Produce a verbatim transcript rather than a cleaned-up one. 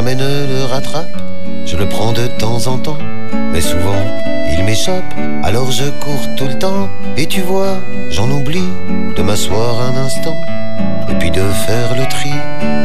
jamais ne le rattrape. Je le prends de temps en temps, mais souvent il m'échappe. Alors je cours tout le temps, et tu vois, j'en oublie de m'asseoir un instant, et puis de faire le tri.